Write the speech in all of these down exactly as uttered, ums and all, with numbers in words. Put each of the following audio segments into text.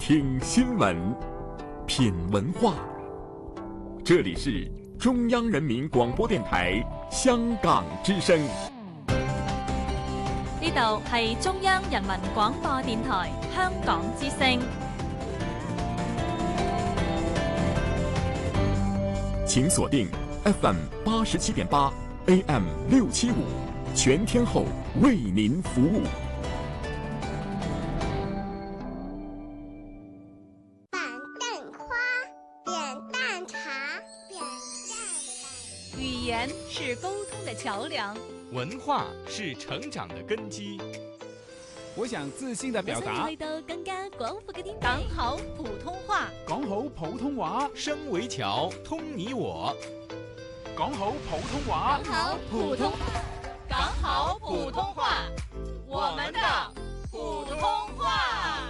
听新闻，品文化。这里是中央人民广播電台香港之聲。 呢度係中央人民廣播電台香港之聲。 請鎖定 F M 八十七點八 A M 六七五，全天候為您服務。 板凳花，扁担茶，扁担。 語言是溝通的橋梁， 文化是成長的根基。 我想自信地表達， 去到更加廣闊嘅天地。講好普通話， 講好普通話， 聲為橋，通你我。 講好普通話， 講好普通，講好普通話，我們的普通話。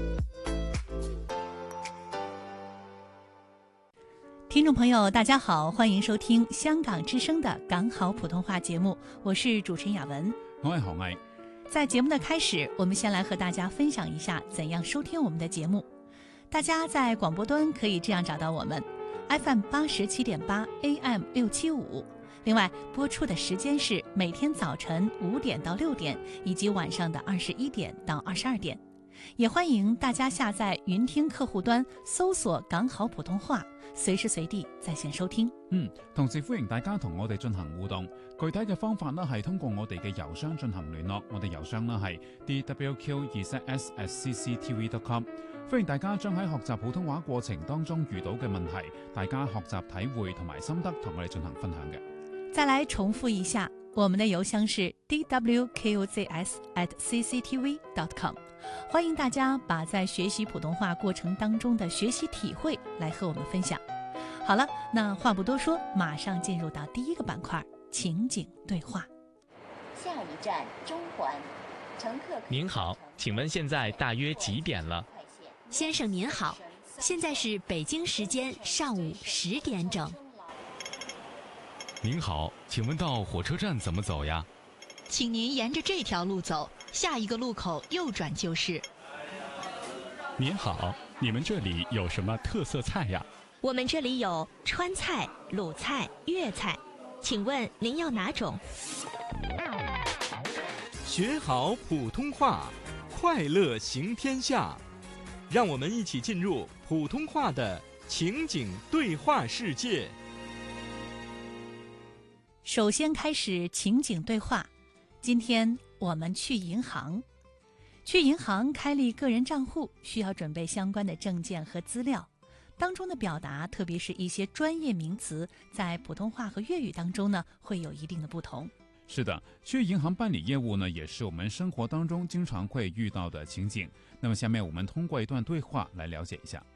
聽眾朋友，大家好，歡迎收聽香港之聲的港好普通話節目，我是主持人雅文， 我係何毅。 在節目的開始，我們先來和大家分享一下怎樣收聽我們的節目。大家在廣播端可以這樣找到我們 F M 八十七點八 A M 六七五。另外，播出的時間是每天早晨五點到六點，以及晚上的二十一點到二十二點。也歡迎大家下載雲聽客戶端，搜索港好普通話，隨時隨地在線收聽。 嗯，同時歡迎大家同我哋進行互動。具體嘅方法呢係通過我哋嘅郵箱進行聯絡，我哋郵箱呢係 d w q 二 z s at c c t v dot com。歡迎大家將喺學習普通話過程當中遇到嘅問題，大家學習體會同埋心得同我哋進行分享嘅。 再來重複一下，我們的郵箱是 d w q z s at c c t v dot com。歡迎大家把在學習普通話過程當中的學習體會來和我們分享。好了，那話不多說，馬上進入到第一個板塊，情景對話。 下一站中環，乘客。 您好，請問現在大約幾點了？ 先生您好，現在是北京時間上午十點整。 您好，請問到火車站怎麼走呀？ 請您沿着這條路走，下一個路口右轉就是。 您好，你們這裡有什麼特色菜呀？ 我們這裡有川菜、魯菜、粵菜，請問您要哪種？ 學好普通話，快樂行天下。讓我們一起進入普通話的情景對話世界。 首先開始情景對話。今天我們去銀行，去銀行開立個人賬戶需要準備相關的證件和資料，當中的表達，特別是一些專業名詞，在普通話和粵語當中呢，會有一定的不同。 是的，去銀行辦理業務呢，也是我們生活當中經常會遇到的情景。那麼下面我們通過一段對話來了解一下。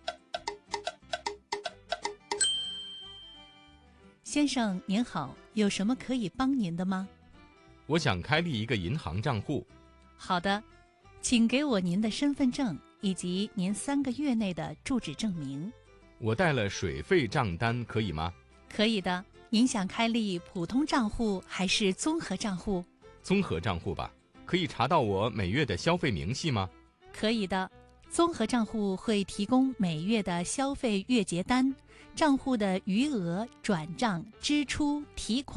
先生您好，有什麼可以幫您的嗎？ 我想開立一個銀行賬戶。 好的，請給我您的身份證以及您三個月內的住址證明。 我帶了水費賬單可以嗎？ 可以的。您想開立普通賬戶還是綜合賬戶？ 綜合賬戶吧。可以查到我每月的消費明細嗎？ 可以的。綜合賬戶會提供每月的消費月結單，賬戶的餘額、轉賬、支出、提款